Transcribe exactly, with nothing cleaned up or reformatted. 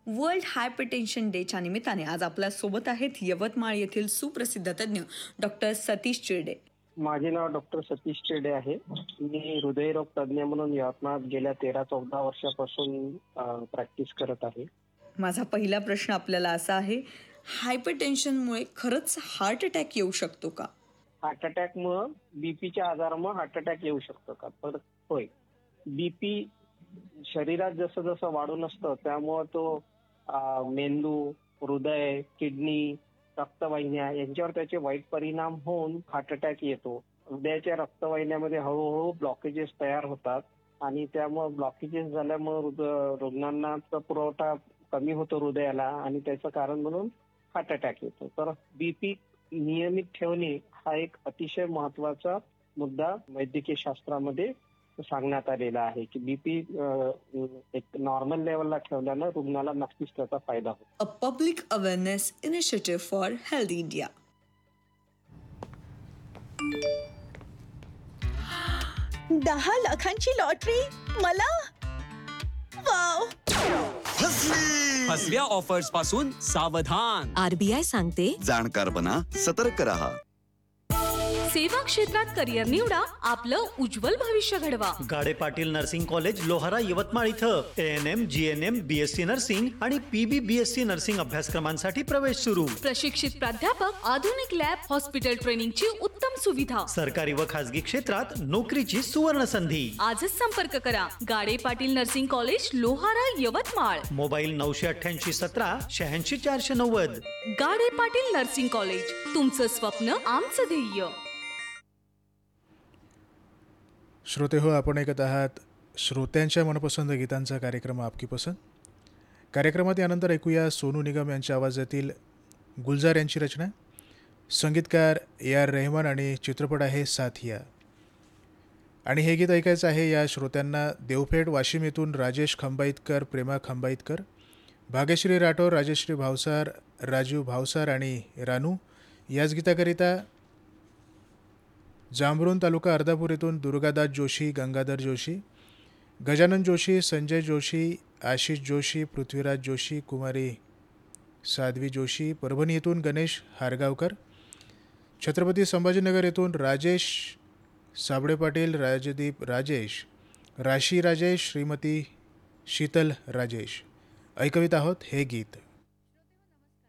World hypertension डेच्या निमित्ताने आज आपल्या सोबत आहेत यवतमाळ येथील सुप्रसिद्ध तज्ज्ञ डॉक्टर सतीश चिरडे. माझे नाव डॉक्टर सतीश चिरडे आहे. मी हृदयरोग तज्ज्ञ म्हणून यवतमाळात गेल्या तेरा चौदा वर्षापासून प्रॅक्टिस करत आहे. माझा पहिला प्रश्न आपल्याला असा आहे, हायपरटेन्शनमुळे खरंच हार्ट अटॅक येऊ शकतो का? हार्ट अटॅकमुळे बीपीच्या आजारामुळे हार्ट अटॅक येऊ शकतो का? तर होय. बीपी शरीरात जसं जसं वाढून असतं त्यामुळे तो अं, मेंदू, हृदय, किडनी, रक्तवाहिन्या यांच्यावर त्याचे वाईट परिणाम होऊन हार्ट अटॅक येतो. हृदयाच्या रक्तवाहिन्यामध्ये हळूहळू ब्लॉकेजेस तयार होतात आणि त्यामुळे ब्लॉकेजेस झाल्यामुळे हृदय- रुग्णांना पुरवठा कमी होतो हृदयाला आणि त्याचं कारण म्हणून हार्ट अटॅक येतो. तर बीपी नियमित ठेवणे हा एक अतिशय महत्वाचा मुद्दा वैद्यकीय शास्त्रामध्ये सांगण्यात आलेला आहे की बीपी एक नॉर्मल लेवलला ठेवल्यानं रुग्णाला नक्कीच त्याचा फायदा होतो. A public awareness initiative for healthy India. दहा लाखांची लॉटरी मला. वाव. फसव्या ऑफर्स पासून सावधान. आरबीआय सांगते, जाणकार बना, सतर्क रहा. सेवा क्षेत्रात करिअर निवडा, आपलं उज्ज्वल भविष्य घडवा. गाडे पाटील नर्सिंग कॉलेज लोहारा यवतमाळ इथं A N M, G N M, B S C nursing आणि पी बी बी एस सी नर्सिंग अभ्यासक्रमांसाठी प्रवेश सुरू. प्रशिक्षित प्राध्यापक, आधुनिक लॅब, हॉस्पिटल ट्रेनिंगची उत्तम सुविधा. सरकारी व खासगी क्षेत्रात नोकरीची सुवर्ण संधी. आजच संपर्क करा. गाडे Patil nursing college Lohara Yavatmal. Mobile नऊशे अठ्ठ्याऐंशी सतरा शहाऐंशी चारशे नव्वद. गाडे पाटील नर्सिंग कॉलेज, तुमचं स्वप्न आमचं ध्येय. श्रोते हो, आपण ऐकत आहात श्रोत्यांच्या मनपसंत गीतांचा कार्यक्रम आपकी पसंत. कार्यक्रमात यानंतर ऐकूया सोनू निगम यांच्या आवाजातील गुलजार यांची रचना. संगीतकार ए आर रेहमान आणि चित्रपट आहे साथिया. आणि हे गीत ऐकायचं आहे या श्रोत्यांना देवपेठ वाशिम येथून राजेश खंबाईतकर, प्रेमा खंबाईतकर, भाग्यश्री राठोर, राजश्री भावसार, राजू भावसार आणि रानू. याच गीताकरिता जांभरून तालुका अर्धापूर येथून दुर्गादास जोशी, गंगाधर जोशी, गजानन जोशी, संजय जोशी, आशिष जोशी, पृथ्वीराज जोशी, कुमारी साध्वी जोशी, परभणी येथून गणेश हारगावकर, छत्रपती संभाजीनगर येथून राजेश साबळे पाटील, राजदीप राजेश, राशी राजेश, श्रीमती शीतल राजेश. ऐकवीत आहोत हे गीत.